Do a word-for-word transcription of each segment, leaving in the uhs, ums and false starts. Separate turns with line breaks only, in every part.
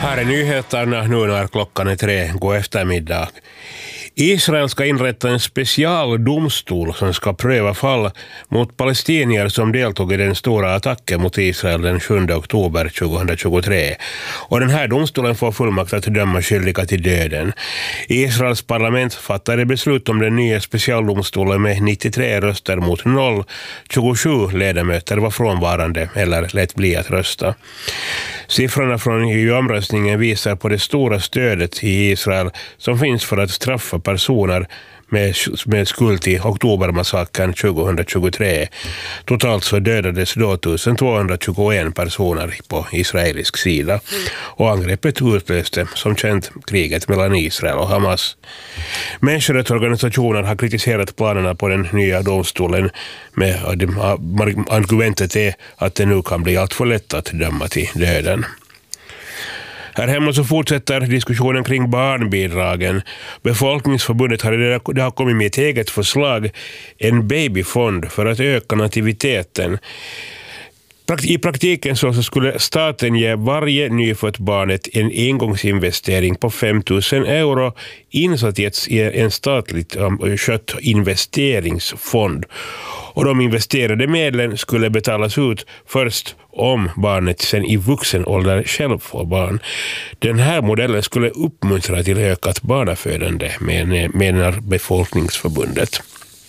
Här är nyheterna nu när klockan är tre på eftermiddag. Israel ska inrätta en specialdomstol som ska pröva fall mot palestinier som deltog i den stora attacken mot Israel den sjunde oktober tjugohundratjugotre. Och den här domstolen får fullmakt att döma skyldiga till döden. Israels parlament fattade beslut om den nya specialdomstolen med nittiotre röster mot noll. tjugosju ledamöter var frånvarande eller lät bli att rösta. Siffrorna från E U-omröstningen visar på det stora stödet i Israel som finns för att straffa personer med, med skuld till oktobermassakern tjugohundratjugotre. Totalt så dödades då tusentvåhundratjugoen personer på israelisk sida. Och angreppet utlöste som känt kriget mellan Israel och Hamas. Människorättsorganisationer har kritiserat planerna på den nya domstolen med argumentet är att det nu kan bli allt för lätt att döma till döden. Här hemma så fortsätter diskussionen kring barnbidragen. Befolkningsförbundet har, det har kommit med ett eget förslag, en babyfond för att öka nativiteten. I praktiken så skulle staten ge varje nyfött barnet en engångsinvestering på fem tusen euro insatt i en statligt skött investeringsfond. Och de investerade medlen skulle betalas ut först om barnet sen i vuxen ålder själv får barn. Den här modellen skulle uppmuntra till ökat barnafödande, menar Befolkningsförbundet.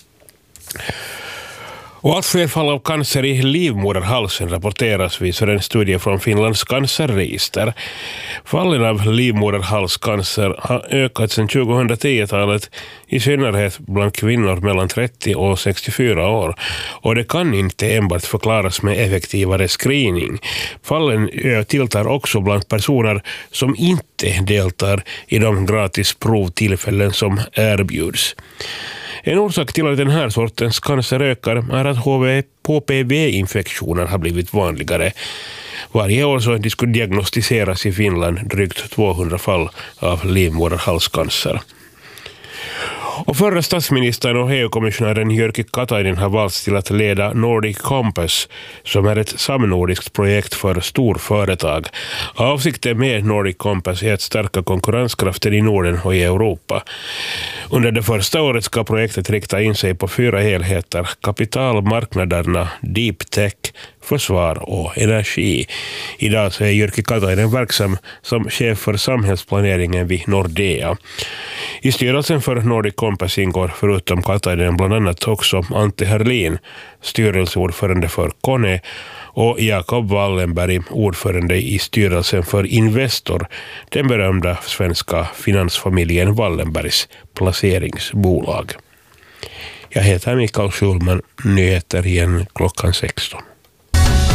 Och allt fler fall av cancer i livmoderhalsen rapporteras, visar en studie från Finlands cancerregister. Fallen av livmoderhalscancer har ökat sedan tjugohundratio-talet, i synnerhet bland kvinnor mellan trettio och sextiofyra år. Och det kan inte enbart förklaras med effektivare screening. Fallen tilltar också bland personer som inte deltar i de gratis provtillfällen som erbjuds. En orsak till att den här sortens cancer ökar är att H P V-infektioner har blivit vanligare. Varje år så diagnostiseras i Finland drygt tvåhundra fall av livmoderhalscancer. Och förra statsministern och E U-kommissionären Jyrki Katainen har valts till att leda Nordic Compass, som är ett samnordiskt projekt för storföretag. Avsikten med Nordic Compass är att stärka konkurrenskraften i Norden och i Europa. Under det första året ska projektet rikta in sig på fyra helheter: kapitalmarknaderna, deep tech, försvar och energi. Idag så är Jyrki Katainen verksam som chef för samhällsplaneringen vid Nordea. I styrelsen för Nordic Compass ingår förutom Katainen bland annat också Ante Herlin, styrelseordförande för Kone, och Jakob Wallenberg, ordförande i styrelsen för Investor, den berömda svenska finansfamiljen Wallenbergs placeringsbolag. Jag heter Mikael Schulman, nyheter igen klockan sexton.